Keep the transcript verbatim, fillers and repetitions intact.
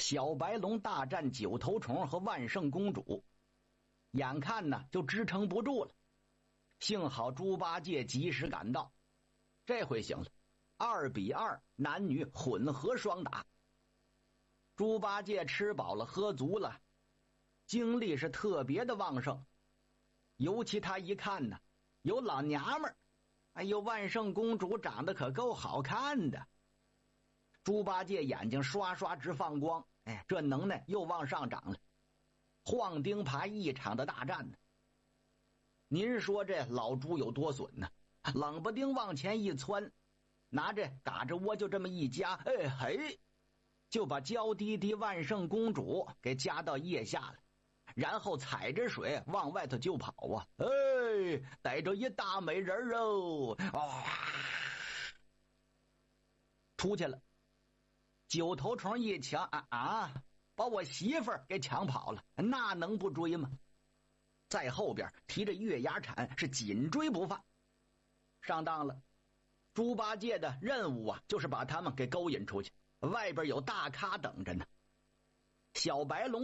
小白龙大战九头虫和万圣公主，眼看呢就支撑不住了。幸好猪八戒及时赶到，这回行了，二比二，男女混合双打。猪八戒吃饱了喝足了，精力是特别的旺盛。尤其他一看呢，有老娘们儿，哎呦，万圣公主长得可够好看的。猪八戒眼睛刷刷直放光，哎，这能耐又往上涨了。晃钉耙一场的大战呢，您说这老猪有多损呢？冷不丁往前一窜，拿着打着窝就这么一夹，哎嘿，就把娇滴滴万圣公主给夹到腋下了，然后踩着水往外头就跑啊！哎，逮着一大美人哦！哇，出去了。九头虫一瞧啊啊，把我媳妇儿给抢跑了，那能不追吗？在后边提着月牙铲是紧追不放。上当了，猪八戒的任务啊，就是把他们给勾引出去，外边有大咖等着呢。小白龙